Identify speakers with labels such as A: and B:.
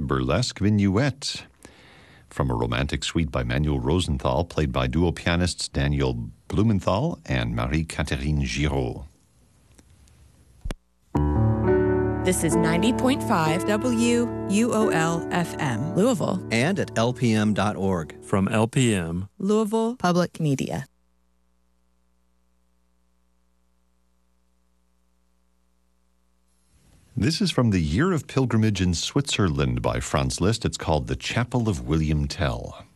A: burlesque minuet from a romantic suite by Manuel Rosenthal, played by duo pianists Daniel Blumenthal and Marie-Catherine Giraud.
B: This is 90.5 WUOL-FM, Louisville.
C: And at lpm.org.
D: From LPM,
B: Louisville Public Media.
A: This is from the Year of Pilgrimage in Switzerland by Franz Liszt. It's called The Chapel of William Tell.